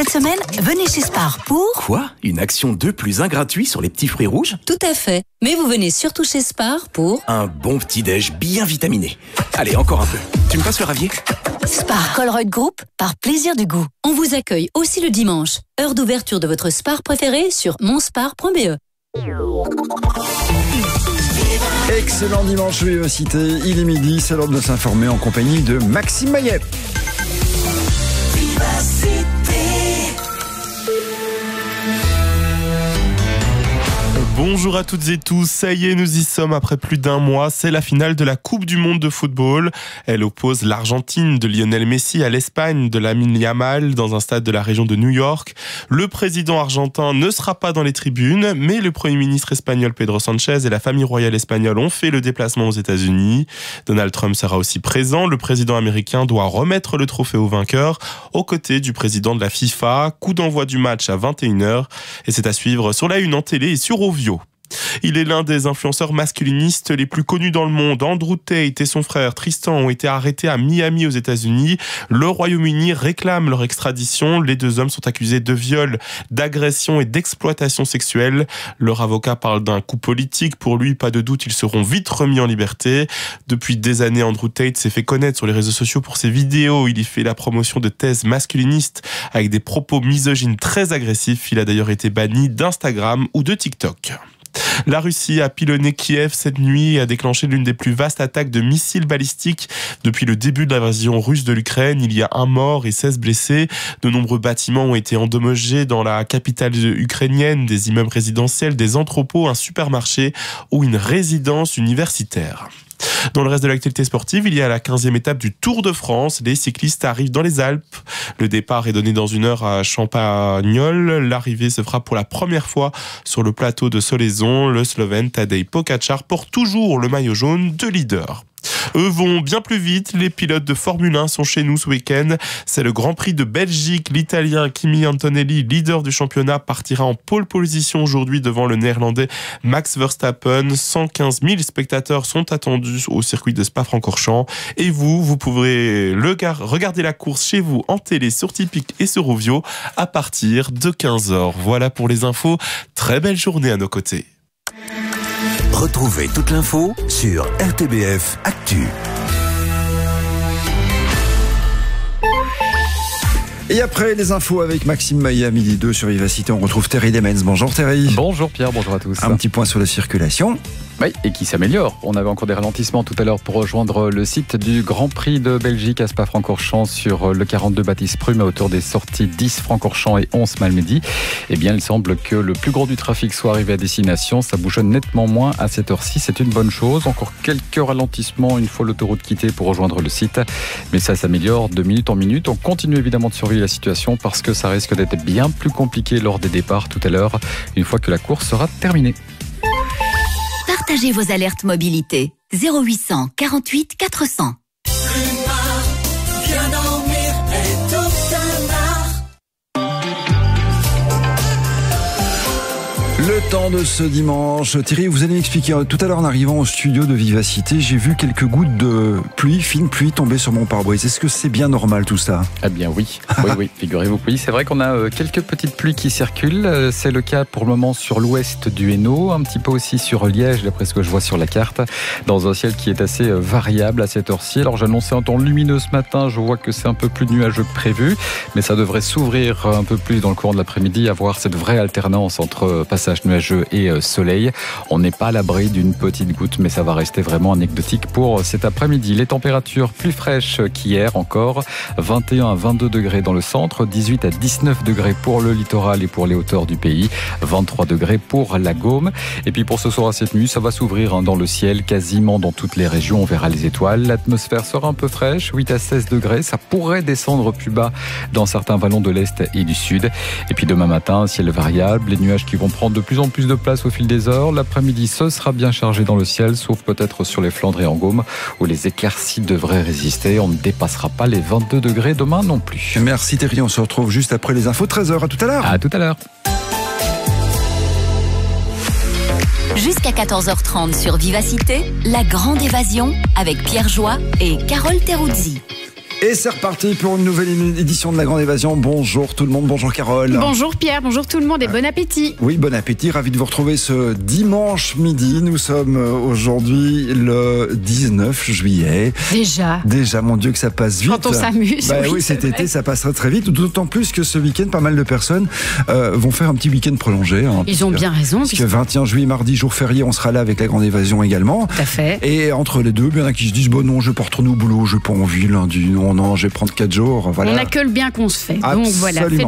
Cette semaine, venez chez Spar pour... Quoi ? Une action 2 plus 1 gratuit sur les petits fruits rouges ? Tout à fait. Mais vous venez surtout chez Spar pour... Un bon petit-déj bien vitaminé. Allez, encore un peu. Tu me passes le ravier ? Spar Colruyt Group, par plaisir du goût. On vous accueille aussi le dimanche. Heure d'ouverture de votre Spar préféré sur monspar.be. Excellent dimanche Vivacité, il est midi, c'est l'heure de s'informer en compagnie de Maxime Maillet. Bonjour à toutes et tous, ça y est, nous y sommes après plus d'un mois, c'est la finale de la Coupe du Monde de football. Elle oppose l'Argentine de Lionel Messi à l'Espagne de Lamine Yamal dans un stade de la région de New York. Le président argentin ne sera pas dans les tribunes, mais le premier ministre espagnol Pedro Sánchez et la famille royale espagnole ont fait le déplacement aux États-Unis. Donald Trump sera aussi présent, le président américain doit remettre le trophée au vainqueur aux côtés du président de la FIFA. Coup d'envoi du match à 21h et c'est à suivre sur la Une en télé et sur Ovio. Il est l'un des influenceurs masculinistes les plus connus dans le monde. Andrew Tate et son frère Tristan ont été arrêtés à Miami aux États-Unis. Le Royaume-Uni réclame leur extradition. Les deux hommes sont accusés de viol, d'agression et d'exploitation sexuelle. Leur avocat parle d'un coup politique. Pour lui, pas de doute, ils seront vite remis en liberté. Depuis des années, Andrew Tate s'est fait connaître sur les réseaux sociaux pour ses vidéos. Il y fait la promotion de thèses masculinistes avec des propos misogynes très agressifs. Il a d'ailleurs été banni d'Instagram ou de TikTok. La Russie a pilonné Kiev cette nuit et a déclenché l'une des plus vastes attaques de missiles balistiques depuis le début de l'invasion russe de l'Ukraine. Il y a 1 mort et 16 blessés. De nombreux bâtiments ont été endommagés dans la capitale ukrainienne, des immeubles résidentiels, des entrepôts, un supermarché ou une résidence universitaire. Dans le reste de l'actualité sportive, il y a la 15e étape du Tour de France. Les cyclistes arrivent dans les Alpes. Le départ est donné dans 1 heure à Champagnole. L'arrivée se fera pour la première fois sur le plateau de Solaizon. Le Slovène Tadej Pogačar porte toujours le maillot jaune de leader. Eux vont bien plus vite. Les pilotes de Formule 1 sont chez nous ce week-end. C'est le Grand Prix de Belgique. L'Italien Kimi Antonelli, leader du championnat, partira en pole position aujourd'hui devant le Néerlandais Max Verstappen. 115 000 spectateurs sont attendus au circuit de Spa-Francorchamps. Et vous pourrez regarder la course chez vous en télé sur Tipeee et sur Ovio à partir de 15h. Voilà pour les infos. Très belle journée à nos côtés. Retrouvez toute l'info sur RTBF Actu. Et après les infos avec Maxime Maillet à midi 2 sur Vivacité, on retrouve Terry Demens. Bonjour Terry. Bonjour Pierre, bonjour à tous. Un petit point sur la circulation. Oui, et qui s'améliore. On avait encore des ralentissements tout à l'heure pour rejoindre le site du Grand Prix de Belgique à Spa-Francorchamps sur le 42 Baptiste Prume autour des sorties 10 Francorchamps et 11 Malmedy. Eh bien, il semble que le plus gros du trafic soit arrivé à destination. Ça bouchonne nettement moins à cette heure-ci. C'est une bonne chose. Encore quelques ralentissements une fois l'autoroute quittée pour rejoindre le site. Mais ça s'améliore de minute en minute. On continue évidemment de surveiller la situation parce que ça risque d'être bien plus compliqué lors des départs tout à l'heure, une fois que la course sera terminée. Partagez vos alertes mobilité. 0800 48 400. Le temps de ce dimanche. Thierry, vous allez m'expliquer. Tout à l'heure, en arrivant au studio de Vivacité, j'ai vu quelques gouttes de pluie, fine pluie, tomber sur mon pare-brise. Est-ce que c'est bien normal tout ça ? Eh bien oui, oui, figurez-vous que oui. C'est vrai qu'on a quelques petites pluies qui circulent. C'est le cas pour le moment sur l'ouest du Hainaut, un petit peu aussi sur Liège, d'après ce que je vois sur la carte, dans un ciel qui est assez variable à cette heure-ci. Alors j'annonçais un temps lumineux ce matin, je vois que c'est un peu plus nuageux que prévu, mais ça devrait s'ouvrir un peu plus dans le courant de l'après-midi, avoir cette vraie alternance entre passage nuageux et soleil. On n'est pas à l'abri d'une petite goutte, mais ça va rester vraiment anecdotique pour cet après-midi. Les températures plus fraîches qu'hier encore, 21 à 22 degrés dans le centre, 18 à 19 degrés pour le littoral et pour les hauteurs du pays, 23 degrés pour la Gaume. Et puis pour ce soir à cette nuit, ça va s'ouvrir dans le ciel quasiment dans toutes les régions. On verra les étoiles. L'atmosphère sera un peu fraîche, 8 à 16 degrés. Ça pourrait descendre plus bas dans certains vallons de l'Est et du Sud. Et puis demain matin, ciel variable, les nuages qui vont prendre de plus en plus de place au fil des heures. L'après-midi, ce sera bien chargé dans le ciel, sauf peut-être sur les Flandres et en Gaume, où les éclaircies devraient résister. On ne dépassera pas les 22 degrés demain non plus. Merci Thierry, on se retrouve juste après les infos 13h. À tout à l'heure. À tout à l'heure. Jusqu'à 14h30 sur Vivacité, la grande évasion avec Pierre Joie et Carole Teruzzi. Et c'est reparti pour une nouvelle édition de La Grande Évasion. Bonjour tout le monde, bonjour Carole. Bonjour Pierre, bonjour tout le monde et bon appétit. Oui, bon appétit, ravi de vous retrouver ce dimanche midi. Nous sommes aujourd'hui le 19 juillet. Déjà, mon Dieu que ça passe vite. Quand on s'amuse. Oui, cet été ça passera très vite, d'autant plus que ce week-end, pas mal de personnes vont faire un petit week-end prolongé. Ils ont bien raison. Puisque 21 juillet, mardi, jour férié, on sera là avec La Grande Évasion également. Tout à fait. Et entre les deux, il y en a qui se disent, bon non, je vais pas retourner au boulot, je n'ai pas envie lundi, non, je vais prendre 4 jours. Voilà. On n'a que le bien qu'on se fait. Absolument. Donc voilà, faites